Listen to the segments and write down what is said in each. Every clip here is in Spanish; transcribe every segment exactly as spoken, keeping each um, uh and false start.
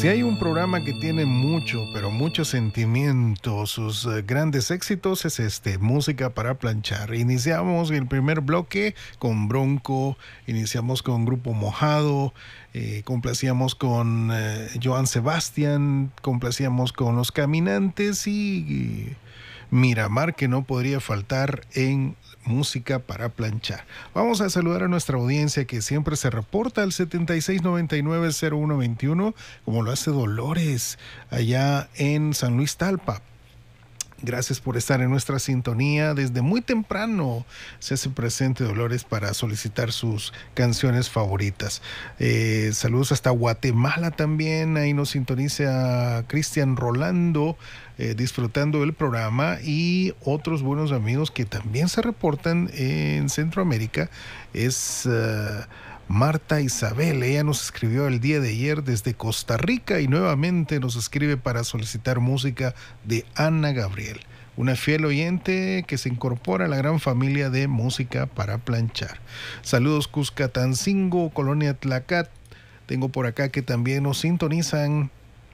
Si hay un programa que tiene mucho, pero mucho sentimiento, sus uh, grandes éxitos es este, Música para Planchar. Iniciamos el primer bloque con Bronco, iniciamos con Grupo Mojado, eh, complacíamos con eh, Joan Sebastián, complacíamos con Los Caminantes y, y Miramar, que no podría faltar en Música para Planchar. Vamos a saludar a nuestra audiencia que siempre se reporta al setenta y seis noventa y nueve cero uno veintiuno, como lo hace Dolores allá en San Luis Talpa. Gracias por estar en nuestra sintonía. Desde muy temprano se hace presente Dolores para solicitar sus canciones favoritas. Eh, saludos hasta Guatemala también. Ahí nos sintoniza Cristian Rolando, eh, disfrutando del programa, y otros buenos amigos que también se reportan en Centroamérica. Es uh, Marta Isabel. Ella nos escribió el día de ayer desde Costa Rica y nuevamente nos escribe para solicitar música de Ana Gabriel, una fiel oyente que se incorpora a la gran familia de Música para Planchar. Saludos Cuscatancingo, Colonia Tlacat. Tengo por acá que también nos sintonizan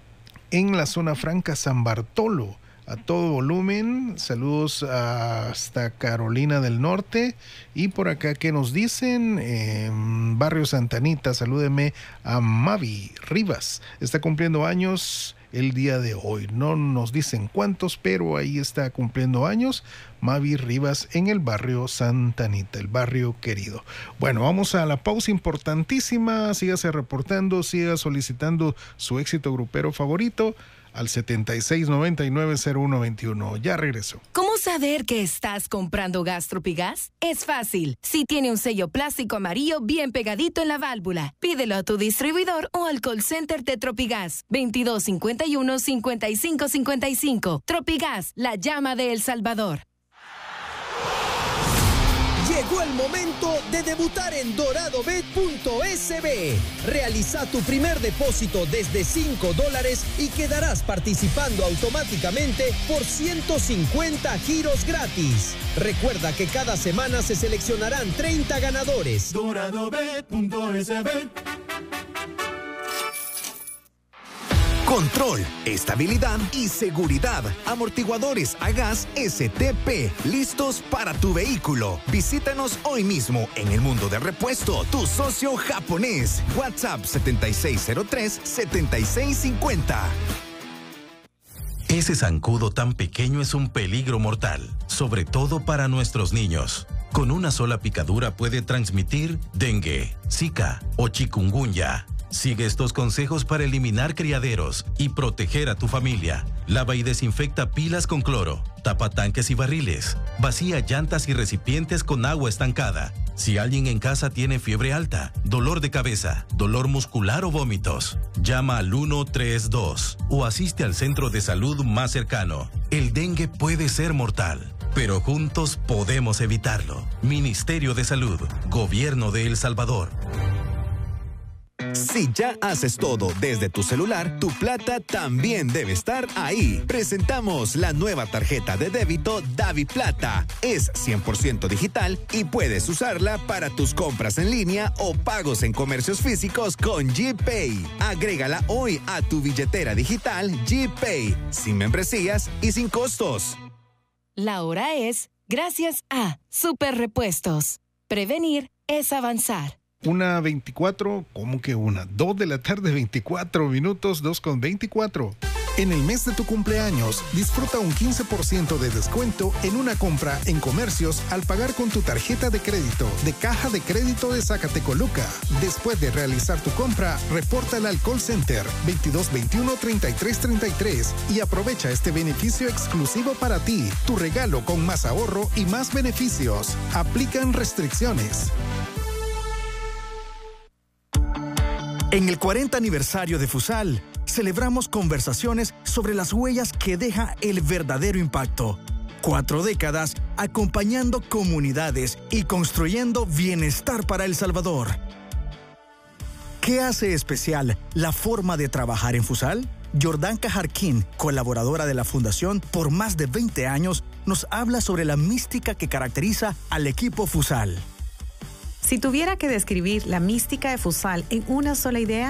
en la zona franca San Bartolo a todo volumen. Saludos hasta Carolina del Norte. Y por acá, ¿qué nos dicen? En Barrio Santa Anita, salúdeme a Mavi Rivas. Está cumpliendo años el día de hoy. No nos dicen cuántos, pero ahí está cumpliendo años Mavi Rivas en el barrio Santa Anita, el barrio querido. Bueno, vamos a la pausa importantísima. Sígase reportando, siga solicitando su éxito grupero favorito al setenta y seis noventa y nueve cero uno veintiuno. Ya regreso. ¿Cómo saber que estás comprando gas Tropigas? Es fácil. Si tiene un sello plástico amarillo bien pegadito en la válvula, pídelo a tu distribuidor o al call center de Tropigas. veintidós cincuenta y uno cincuenta y cinco cincuenta y cinco. Tropigas, la llama de El Salvador. Llegó el momento de debutar en dorado bet punto es be. Realiza tu primer depósito desde cinco dólares y quedarás participando automáticamente por ciento cincuenta giros gratis. Recuerda que cada semana se seleccionarán treinta ganadores. dorado bet punto es be. Control, estabilidad y seguridad. Amortiguadores a gas S T P, listos para tu vehículo. Visítanos hoy mismo en El Mundo de Repuesto, tu socio japonés. WhatsApp setenta y seis cero tres setenta y seis cincuenta. Ese zancudo tan pequeño es un peligro mortal, sobre todo para nuestros niños. Con una sola picadura puede transmitir dengue, zika o chikungunya. Sigue estos consejos para eliminar criaderos y proteger a tu familia. Lava y desinfecta pilas con cloro. Tapa tanques y barriles. Vacía llantas y recipientes con agua estancada. Si alguien en casa tiene fiebre alta, dolor de cabeza, dolor muscular o vómitos, llama al uno tres dos o asiste al centro de salud más cercano. El dengue puede ser mortal, pero juntos podemos evitarlo. Ministerio de Salud, Gobierno de El Salvador. Si ya haces todo desde tu celular, tu plata también debe estar ahí. Presentamos la nueva tarjeta de débito DaviPlata. Es cien por ciento digital y puedes usarla para tus compras en línea o pagos en comercios físicos con GPay. Agrégala hoy a tu billetera digital GPay, sin membresías y sin costos. La hora es gracias a Super Repuestos. Prevenir es avanzar. Una veinticuatro, ¿cómo que una? Dos de la tarde, veinticuatro minutos, dos con veinticuatro. En el mes de tu cumpleaños, disfruta un quince por ciento de descuento en una compra en comercios al pagar con tu tarjeta de crédito de Caja de Crédito de Zacatecoluca. Después de realizar tu compra, repórtala al call center veintidós veintiuno treinta y tres treinta y tres y aprovecha este beneficio exclusivo para ti. Tu regalo con más ahorro y más beneficios. Aplican restricciones. En el cuarenta aniversario de Fusal, celebramos conversaciones sobre las huellas que deja el verdadero impacto. Cuatro décadas acompañando comunidades y construyendo bienestar para El Salvador. ¿Qué hace especial la forma de trabajar en Fusal? Jordanka Jarquín, colaboradora de la Fundación por más de veinte años, nos habla sobre la mística que caracteriza al equipo Fusal. Si tuviera que describir la mística de Fusal en una sola idea,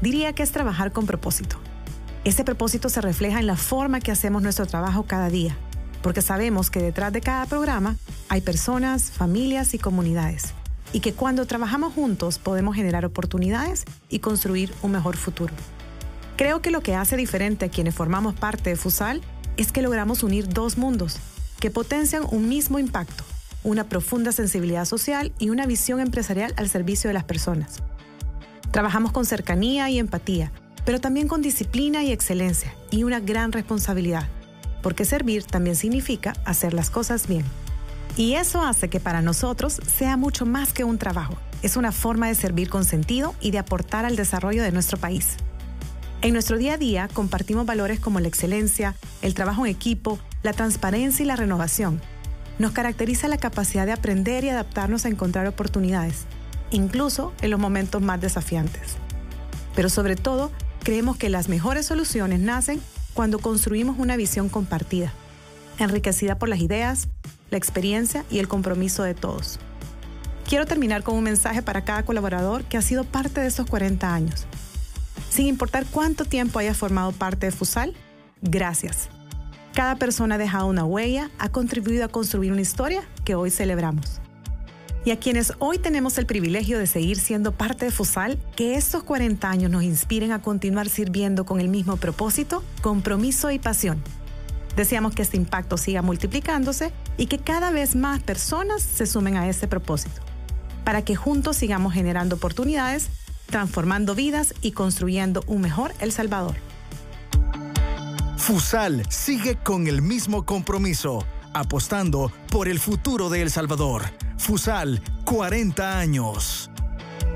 Diría que es trabajar con propósito. Ese propósito se refleja en la forma que hacemos nuestro trabajo cada día, porque sabemos que detrás de cada programa hay personas, familias y comunidades, y que cuando trabajamos juntos podemos generar oportunidades y construir un mejor futuro. Creo que lo que hace diferente a quienes formamos parte de Fusal es que logramos unir dos mundos que potencian un mismo impacto, una profunda sensibilidad social y una visión empresarial al servicio de las personas. Trabajamos con cercanía y empatía, pero también con disciplina y excelencia y una gran responsabilidad, porque servir también significa hacer las cosas bien. Y eso hace que para nosotros sea mucho más que un trabajo. Es una forma de servir con sentido y de aportar al desarrollo de nuestro país. En nuestro día a día compartimos valores como la excelencia, el trabajo en equipo, la transparencia y la renovación. Nos caracteriza la capacidad de aprender y adaptarnos a encontrar oportunidades, incluso en los momentos más desafiantes. Pero sobre todo, creemos que las mejores soluciones nacen cuando construimos una visión compartida, enriquecida por las ideas, la experiencia y el compromiso de todos. Quiero terminar con un mensaje para cada colaborador que ha sido parte de estos cuarenta años. Sin importar cuánto tiempo hayas formado parte de Fusal, gracias. Cada persona ha dejado una huella, ha contribuido a construir una historia que hoy celebramos. Y a quienes hoy tenemos el privilegio de seguir siendo parte de Fusal, que estos cuarenta años nos inspiren a continuar sirviendo con el mismo propósito, compromiso y pasión. Deseamos que este impacto siga multiplicándose y que cada vez más personas se sumen a ese propósito, para que juntos sigamos generando oportunidades, transformando vidas y construyendo un mejor El Salvador. Fusal sigue con el mismo compromiso, apostando por el futuro de El Salvador. Fusal, cuarenta años.